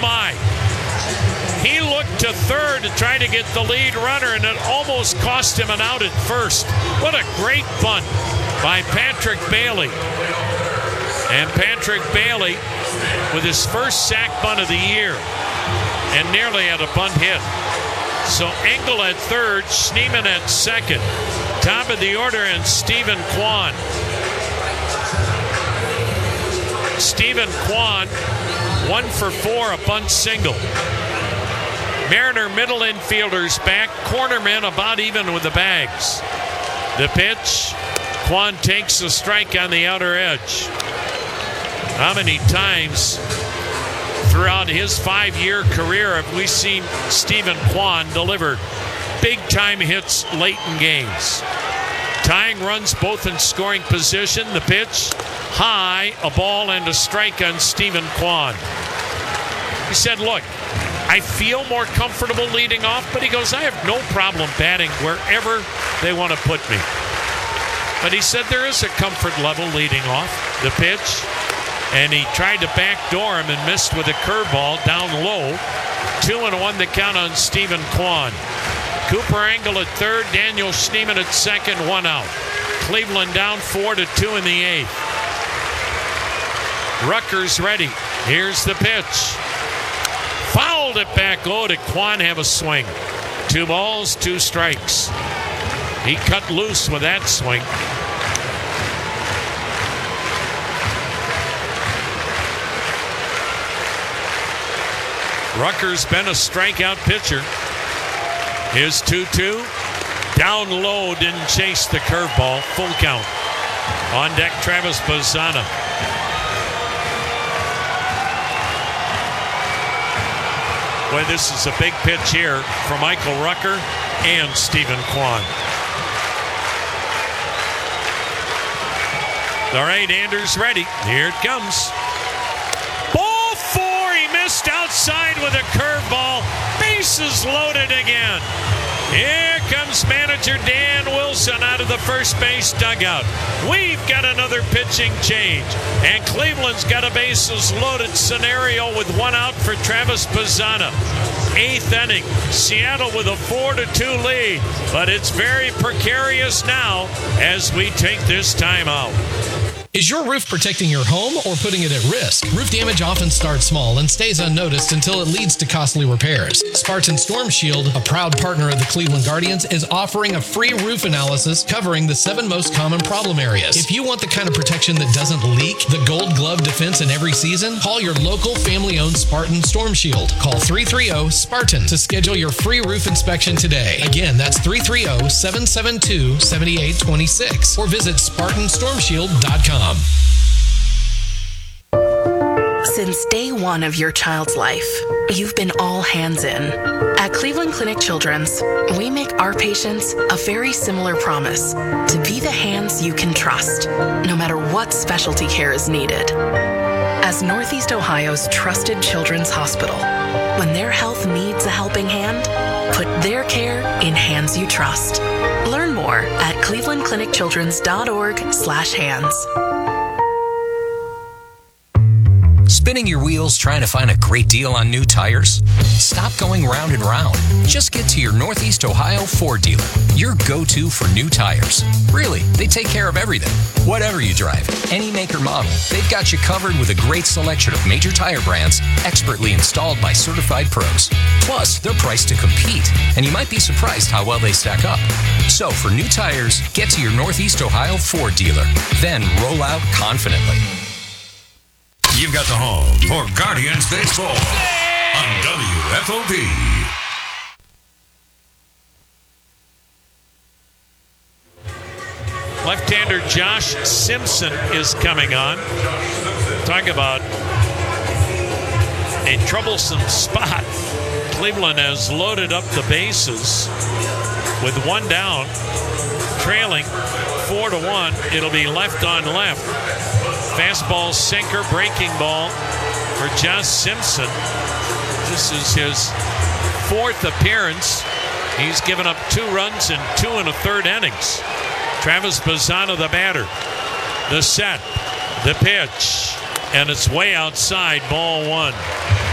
my. He looked to third to try to get the lead runner, and it almost cost him an out at first. What a great bunt by Patrick Bailey. And Patrick Bailey with his first sack bunt of the year and nearly had a bunt hit. So Engel at third, Schneemann at second. Top of the order, and Stephen Kwan. Stephen Kwan, 1 for 4, a bunt single. Mariner middle infielders back, cornermen about even with the bags. The pitch, Kwan takes a strike on the outer edge. How many times throughout his 5-year career have we seen Stephen Kwan deliver big-time hits late in games? Tying runs both in scoring position. The pitch, high, a ball and a strike on Stephen Kwan. He said, look, I feel more comfortable leading off, but he goes, I have no problem batting wherever they want to put me. But he said there is a comfort level leading off. The pitch, and he tried to backdoor him and missed with a curveball down low. 2-1 the count on Stephen Kwan. Cooper Engel at third, Daniel Schneemann at second, 1 out. Cleveland down 4-2 in the 8th. Rutgers ready. Here's the pitch. Fouled it back. Oh, did Kwan have a swing? 2 balls, 2 strikes. He cut loose with that swing. Rutgers been a strikeout pitcher. Here's 2-2. Down low, didn't chase the curveball. Full count. On deck, Travis Bazzana. Boy, this is a big pitch here for Michael Rucker and Stephen Kwan. All right, Anders ready. Here it comes. Ball 4. He missed outside with a curveball. Bases loaded again. Here comes manager Dan Wilson out of the first base dugout. We've got another pitching change. And Cleveland's got a bases loaded scenario with 1 out for Travis Bazzana. 8th inning. Seattle with a 4-2 lead. But it's very precarious now as we take this timeout. Is your roof protecting your home or putting it at risk? Roof damage often starts small and stays unnoticed until it leads to costly repairs. Spartan Storm Shield, a proud partner of the Cleveland Guardians, is offering a free roof analysis covering the 7 most common problem areas. If you want the kind of protection that doesn't leak, the Gold Glove defense in every season, call your local family-owned Spartan Storm Shield. Call 330-SPARTAN to schedule your free roof inspection today. Again, that's 330-772-7826 or visit SpartanStormShield.com. Since day one of your child's life, you've been all hands in. At Cleveland Clinic Children's, we make our patients a very similar promise to be the hands you can trust, no matter what specialty care is needed. As Northeast Ohio's trusted children's hospital, when their health needs a helping hand, put their care in hands you trust. Learn more at clevelandclinicchildrens.org/hands. Spinning your wheels trying to find a great deal on new tires? Stop going round and round. Just get to your Northeast Ohio Ford dealer, your go-to for new tires. Really, they take care of everything. Whatever you drive, any make or model, they've got you covered with a great selection of major tire brands expertly installed by certified pros. Plus, they're priced to compete, and you might be surprised how well they stack up. So for new tires, get to your Northeast Ohio Ford dealer, then roll out confidently. You've got the home for Guardians Baseball on WFOV. Left-hander Josh Simpson is coming on. Talk about a troublesome spot. Cleveland has loaded up the bases with 1 down, trailing 4-1. It'll be left on left. Fastball, sinker, breaking ball for Josh Simpson. This is his 4th appearance. He's given up 2 runs in 2 1/3 innings. Travis Bazzana, the batter. The set, the pitch, and it's way outside, ball 1.